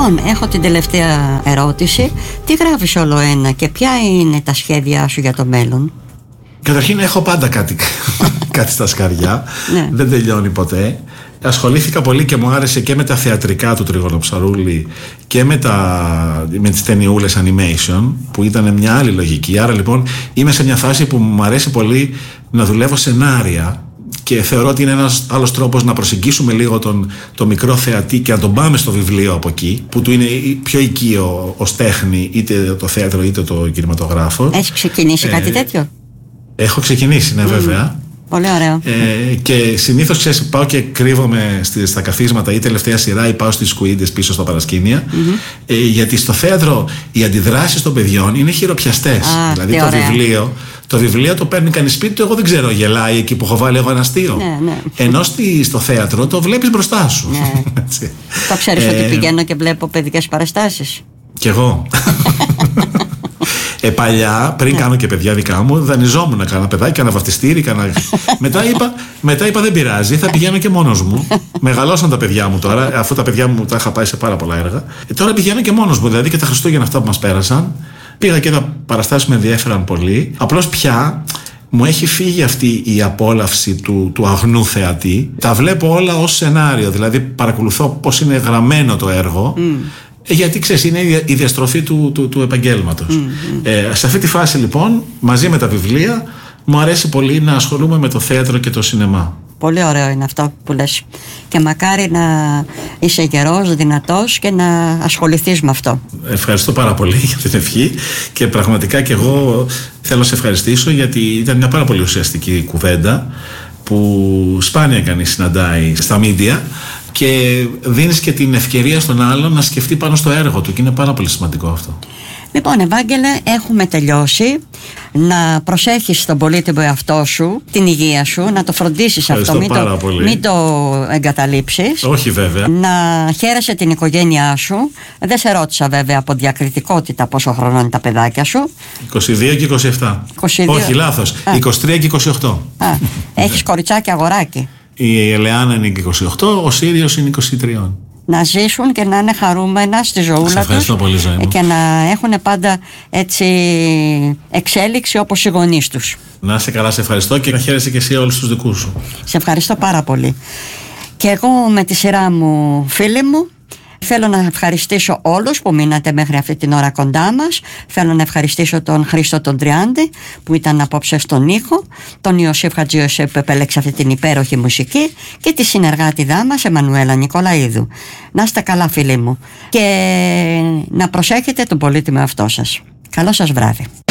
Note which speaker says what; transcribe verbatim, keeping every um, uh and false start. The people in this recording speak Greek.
Speaker 1: Λοιπόν, έχω την τελευταία ερώτηση. Τι γράφεις όλο ένα και ποια είναι τα σχέδιά σου για το μέλλον?
Speaker 2: Καταρχήν έχω πάντα κάτι, κάτι στα σκαριά. Ναι. Δεν τελειώνει ποτέ. Ασχολήθηκα πολύ και μου άρεσε και με τα θεατρικά του Τριγωνοψαρούλη και με, τα, με τις ταινιούλες animation, που ήταν μια άλλη λογική. Άρα λοιπόν είμαι σε μια φάση που μου αρέσει πολύ να δουλεύω σενάρια και θεωρώ ότι είναι ένας άλλος τρόπος να προσεγγίσουμε λίγο τον, το μικρό θεατή και να τον πάμε στο βιβλίο από εκεί, που του είναι πιο οικείο ως τέχνη, είτε το θέατρο είτε το κινηματογράφο.
Speaker 1: Έχεις ξεκινήσει ε, κάτι τέτοιο?
Speaker 2: Έχω ξεκινήσει, ναι, mm. βέβαια.
Speaker 1: Πολύ ωραίο.
Speaker 2: Ε, και συνήθως, ξέρεις, πάω και κρύβομαι στα καθίσματα ή τελευταία σειρά ή πάω στις κουίντες πίσω στα παρασκήνια. Mm-hmm. Ε, γιατί στο θέατρο οι αντιδράσεις των παιδιών είναι χειροπιαστές. Ah, δηλαδή το βιβλίο, το βιβλίο το παίρνει κανείς σπίτι του, εγώ δεν ξέρω, γελάει εκεί που έχω βάλει εγώ ένα αστείο. Ναι, ναι. Ενώ στη, στο θέατρο το βλέπεις μπροστά σου. Ναι.
Speaker 1: Το ξέρεις ε, ότι πηγαίνω και βλέπω παιδικές παραστάσεις?
Speaker 2: Κι εγώ. Ε, παλιά, πριν yeah. κάνω και παιδιά δικά μου, δανειζόμουν να κάνω παιδάκι, κάνα βαφτιστήρι, κάνα... μετά, είπα, μετά είπα δεν πειράζει, θα πηγαίνω και μόνος μου. Μεγαλώσαν τα παιδιά μου τώρα, αφού τα παιδιά μου τα είχα πάει σε πάρα πολλά έργα. Ε, τώρα πηγαίνω και μόνος μου, δηλαδή και τα Χριστούγεννα αυτά που μας πέρασαν. Πήγα και τα παραστάσεις με ενδιέφεραν πολύ. Απλώς πια μου έχει φύγει αυτή η απόλαυση του, του αγνού θεατή. Τα βλέπω όλα ως σενάριο, δηλαδή παρακολουθώ πώς είναι γραμμένο το έργο. Mm. Γιατί ξέρεις, είναι η διαστροφή του, του, του επαγγέλματος. Mm-hmm. Ε, σε αυτή τη φάση λοιπόν, μαζί με τα βιβλία, μου αρέσει πολύ να ασχολούμαι με το θέατρο και το σινεμά.
Speaker 1: Πολύ ωραίο είναι αυτό που λες. Και μακάρι να είσαι γερός, δυνατός και να ασχοληθείς με αυτό. Ευχαριστώ
Speaker 2: πάρα πολύ για την ευχή και πραγματικά και εγώ θέλω να σε ευχαριστήσω, γιατί ήταν μια πάρα πολύ ουσιαστική κουβέντα που σπάνια κανείς συναντάει στα μίντια. Και δίνεις και την ευκαιρία στον άλλον να σκεφτεί πάνω στο έργο του και είναι πάρα πολύ σημαντικό αυτό.
Speaker 1: Λοιπόν, Ευάγγελε, έχουμε τελειώσει. Να προσέχεις τον πολύτιμο εαυτό σου, την υγεία σου, να το φροντίσεις αυτό, μην το, μην το εγκαταλείψεις.
Speaker 2: Όχι βέβαια.
Speaker 1: Να χαίρεσαι την οικογένειά σου. Δεν σε ρώτησα βέβαια από διακριτικότητα πόσο χρόνο είναι τα παιδάκια σου.
Speaker 2: είκοσι δύο και είκοσι επτά.
Speaker 1: είκοσι δύο.
Speaker 2: Όχι, λάθος. Α. είκοσι τρία και είκοσι οκτώ.
Speaker 1: Α, έχεις κοριτσάκι, αγοράκι?
Speaker 2: Η Ελεάνα είναι είκοσι οκτώ, ο Σύριος είναι είκοσι τρία.
Speaker 1: Να ζήσουν και να είναι χαρούμενα στη ζωούλα τους
Speaker 2: πολύ,
Speaker 1: και να έχουν πάντα έτσι εξέλιξη όπως οι γονείς τους.
Speaker 2: Να είσαι καλά, σε ευχαριστώ και να χαίρεσαι και εσύ όλους τους δικούς σου.
Speaker 1: Σε ευχαριστώ πάρα πολύ. Και εγώ με τη σειρά μου, φίλοι μου, θέλω να ευχαριστήσω όλους που μείνατε μέχρι αυτή την ώρα κοντά μας. Θέλω να ευχαριστήσω τον Χρήστο τον Τριάντη που ήταν απόψε στον ήχο, τον Ιωσήφ Χατζιωσήπ που επέλεξε αυτή την υπέροχη μουσική και τη συνεργάτηδά μας Εμμανουέλα Νικολαίδου. Να είστε καλά, φίλοι μου, και να προσέχετε τον πολύτιμο εαυτό σας. Καλό σας βράδυ.